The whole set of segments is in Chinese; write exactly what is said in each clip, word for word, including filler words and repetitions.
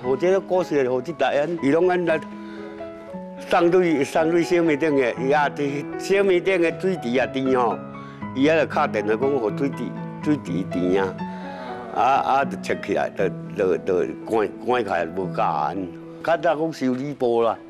互这个故事，互这代人，伊拢安来送对送对小米顶的，伊也伫小米顶的水池也甜吼，伊也就敲电话讲，互水池水池甜啊，啊啊，就切起来，就就就关关起来无加盐，较早讲修理部啦。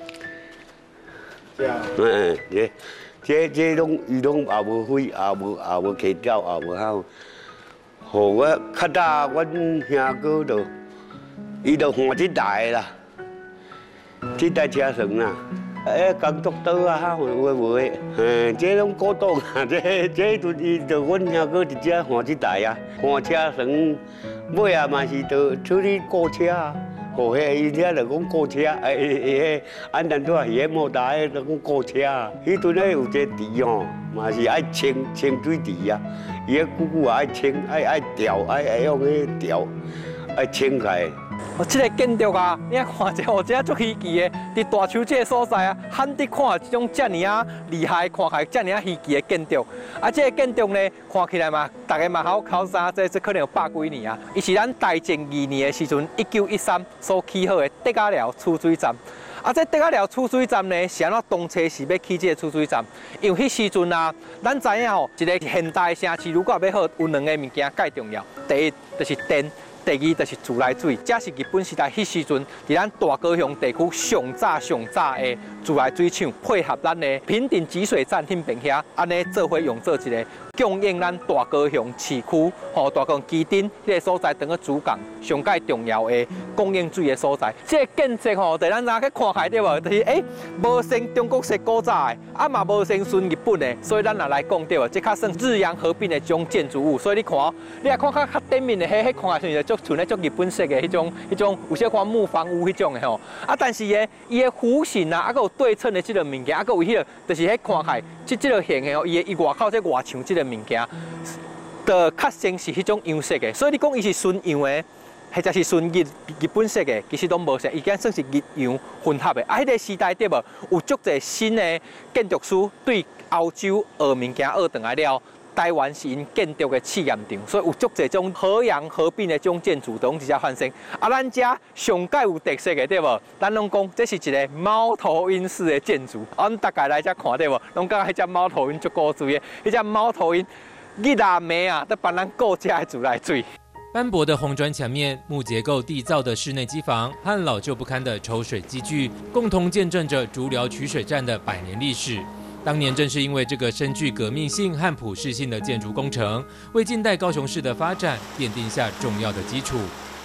这样。 嗯，这这这拢伊拢也无费，也无也无开销，也无how。 互我较早，阮兄哥就，伊就换一台啦，这台车床啦，诶，工作刀啊，有诶无诶，嗯，这拢古董啊，这这就伊就阮兄哥直接换一台啊，换车床，尾啊嘛是就处理过车啊，互迄伊遐就讲过车，诶诶，俺咱拄啊迄个摩打诶就讲过车啊，迄阵咧有一个池吼，嘛是爱清清水池啊。 伊个久久也爱清，爱爱调，爱爱用迄调，爱清开。 哦，这个建筑啊，你看一下，哦，这足稀奇的，伫大邱这个所在啊，罕得看这种遮尔啊厉害，看起来遮尔啊稀奇的建筑。啊，这个建筑呢，看起来嘛，大家嘛好考察，这这可能有百几年啊。伊是咱大正二年的时阵，一九一三所起好的德加寮储水站。 啊，这德加寮储水站呢，是安怎当初是要起这个储水站？因为迄时阵啊，咱知影吼，一个现代城市如果要好，有两个物件介重要。第一就是电，第二就是自来水。这是日本时代迄时阵，伫咱大高雄地区上早上早的自来水厂，配合咱的平顶集水站迄边遐，安尼做伙用做一个。 供应咱大高雄市区、吼大高雄基丁迄个所在，当个主港上界重要的供应水的所在。这个建设吼，在咱哪去看开对无？就是诶，无先中国式古早的，啊嘛无先顺日本的，所以咱也来讲对无？这较算日洋合并的这种建筑物。所以你看哦，你来看较较顶面的，迄迄看起来就足像咧足日本式的迄种、迄种有些看木房屋迄种的吼。啊，但是咧，伊的弧形啊，啊个有对称的这个物件，啊个有迄个，就是迄看起来，即即个形的哦，伊的伊外口这外墙这个。 物件，的较先是迄种样式的，所以你讲伊是纯样的，或者是纯日日本式的，其实都无啥，伊竟算是日洋混合的。啊，迄个时代对无，有足侪新的建筑师对欧洲学物件学转来了。 台湾是因建筑的试验场，所以有足侪种河洋合并的种建筑，拢直接发生。啊，咱遮上界有特色的对无？咱拢讲这是一个猫头鹰式的建筑。啊，咱大概来遮看对无？拢感觉迄只猫头鹰足古锥的，迄只猫头鹰日啊暝啊，都帮咱顾遮的自来水。 斑驳的红砖墙面、木结构缔造的室内机房和老旧不堪的抽水机具，共同见证着竹寮取水站的百年历史。 当年正是因为这个深具革命性和普适性的建筑工程，为近代高雄市的发展奠定下重要的基础。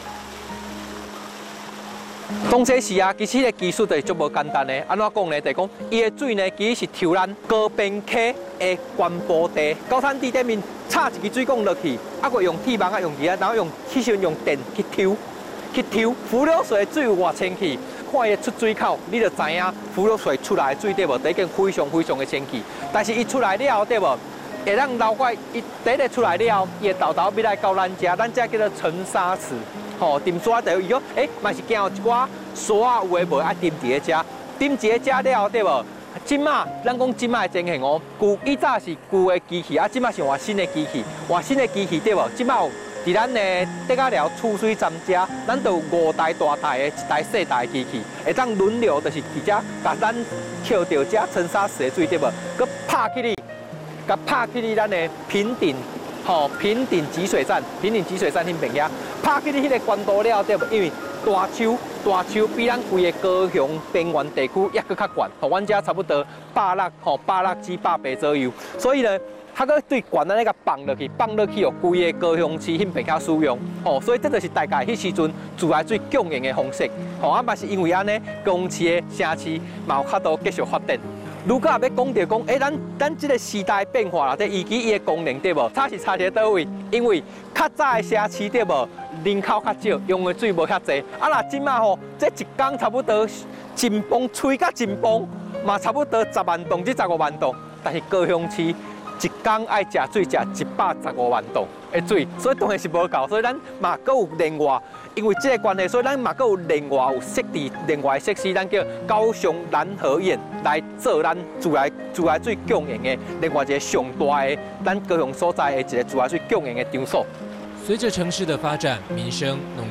当初时啊，其实个技术就是足无简单的。安怎讲呢？就是讲伊的水呢，其实是抽咱高边溪的关坡地，高山地顶面插一支水管落去，啊，佮用铁网啊用其他，然后用迄时用电去抽，去抽浮流水水有偌清气。 看伊出水口，你就知影浮流水出来的水对无？第一件非常非常的清气，但是伊出来了对无？会当流过伊第一个出来了，伊的豆豆要来到咱遮，咱遮叫做沉沙池，吼，沉沙就伊讲，诶，嘛是惊有一寡沙有诶无爱沉伫咧遮，沉伫咧遮了对无？即马咱讲即马的情形哦，旧以早是旧的机器，啊，即马是换新的机器，换新的机器对无？即马有。 伫咱的德加寮储水站遮，咱都有五台大台的，一台小台机器，会当轮流，就是伫遮甲咱扣着遮沉沙池的水对无？佮拍起哩，佮拍起哩咱的平顶，吼、哦、平顶集水站，平顶集水站迄边遐，拍起哩迄个关渡了对无？因为大丘大丘比咱规个高雄边缘地区抑搁较悬，吼，阮遮差不多百六吼百六至百八左右，所以呢。 它个对管的那个放落去，放落去哦，规个高雄市迄边遐使用，吼、哦，所以这就是大概迄时阵自来水供应的方式，吼、哦，啊嘛是因为安尼，高雄市的城市嘛有较多继续发展。如果也要讲到讲，诶、欸，咱咱这个时代变化啦，这以及伊的功能对无？差是差伫倒位？因为较早的城市对无，人口较少，用的水无遐济。啊，那即马吼，这一工差不多真崩吹甲真崩，嘛差不多十万吨至十五万吨，但是高雄市。 一工爱食水，食一百十五万吨的水，所以当然是无够，所以咱嘛阁有另外，因为这个关系，所以咱嘛阁有另外有设置另外设施，咱叫高雄南河堰来做咱自来自来水供应的另外一个上大的咱高雄所在的一个自来水供应的场所。 随着城市的发展，民生、农